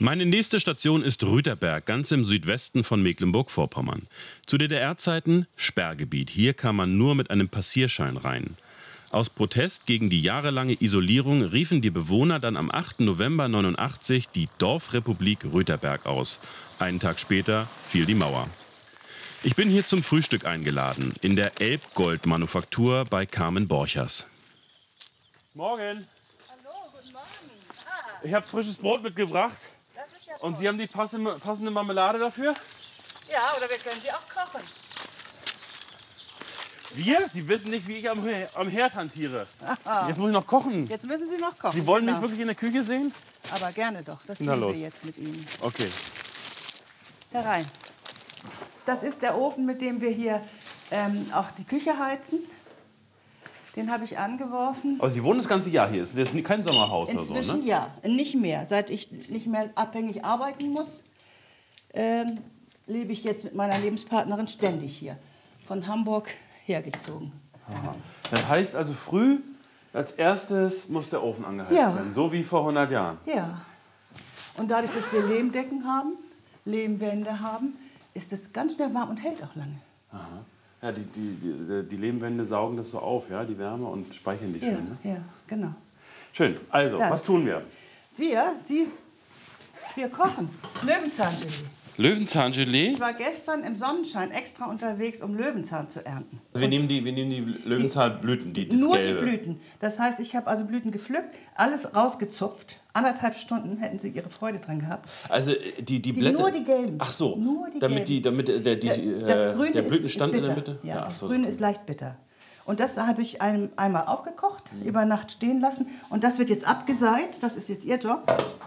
Meine nächste Station ist Rüterberg, ganz im Südwesten von Mecklenburg-Vorpommern. Zu DDR-Zeiten Sperrgebiet. Hier kam man nur mit einem Passierschein rein. Aus Protest gegen die jahrelange Isolierung riefen die Bewohner dann am 8. November 89 die Dorfrepublik Rüterberg aus. Einen Tag später fiel die Mauer. Ich bin hier zum Frühstück eingeladen, in der Elbgold-Manufaktur bei Carmen Borchers. Morgen. Hallo, guten Morgen. Ich habe frisches Brot mitgebracht. Das ist ja toll. Und Sie haben die passende Marmelade dafür? Ja, oder wir können sie auch kochen. Wir? Sie wissen nicht, wie ich am Herd hantiere. Jetzt muss ich noch kochen. Jetzt müssen Sie noch kochen. Sie wollen mich genau. wirklich in der Küche sehen? Aber gerne doch. Das Na tun wir los. jetzt mit Ihnen. Okay. Herein. Das ist der Ofen, mit dem wir hier auch die Küche heizen. Den habe ich angeworfen. Aber Sie wohnen das ganze Jahr hier. Es ist jetzt kein Sommerhaus oder so, Inzwischen ne? ja, nicht mehr. Seit ich nicht mehr abhängig arbeiten muss, lebe ich jetzt mit meiner Lebenspartnerin ständig hier. Von Hamburg hergezogen. Aha. Das heißt also, früh als erstes muss der Ofen angeheizt Ja. werden. So wie vor 100 Jahren. Ja. Und dadurch, dass wir Lehmdecken haben, Lehmwände haben, ist es ganz schnell warm und hält auch lange. Aha. Ja, die Lehmwände saugen das so auf, ja, die Wärme und speichern die Ja, schön. Ne? ja, genau. Schön. Also, Dann. was tun wir? Wir kochen Löwenzahngelee. Löwenzahngelee. Ich war gestern im Sonnenschein extra unterwegs, um Löwenzahn zu ernten. Wir nehmen die Löwenzahnblüten, das Nur Gelbe. die Blüten. Das heißt, ich habe also Blüten gepflückt, alles rausgezupft. 1,5 Stunden hätten Sie Ihre Freude dran gehabt. Also die Blätter. Nur die gelben. Ach so. Nur die damit gelben. Das Grüne der ist Blütenstand in bitter. der Mitte. Ja, ach das so, Grüne ist leicht bitter. Und das habe ich einmal aufgekocht, über Nacht stehen lassen. Und das wird jetzt abgeseit. Das ist jetzt Ihr Job.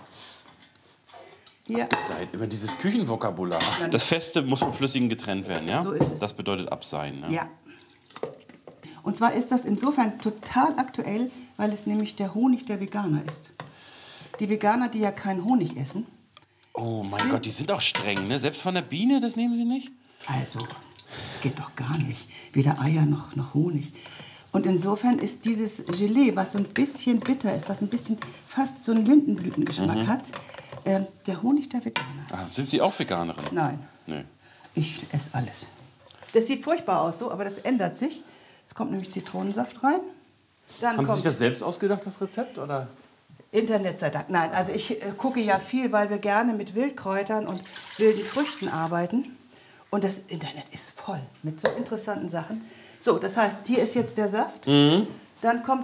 Hier. Seid über dieses Küchenvokabular. Das Feste muss vom Flüssigen getrennt werden, ja? So ist es. Das bedeutet abseien. Ne? Ja. Und zwar ist das insofern total aktuell, weil es nämlich der Honig der Veganer ist. Die Veganer, die ja keinen Honig essen. Oh mein Gott, die sind auch streng, ne? Selbst von der Biene, das nehmen sie nicht? Also, das geht doch gar nicht. Weder Eier noch Honig. Und insofern ist dieses Gelee, was so ein bisschen bitter ist, was ein bisschen fast so einen Lindenblütengeschmack hat, der Honig der Veganer. Ah, sind Sie auch Veganerin? Nein, Nö. ich esse alles. Das sieht furchtbar aus so, aber das ändert sich. Es kommt nämlich Zitronensaft rein. Dann Haben Sie kommt sich das selbst ausgedacht, das Rezept? Oder? Internetseite. Nein, also ich gucke ja viel, weil wir gerne mit Wildkräutern und wilden Früchten arbeiten. Und das Internet ist voll mit so interessanten Sachen. So, das heißt, hier ist jetzt der Saft. Dann kommt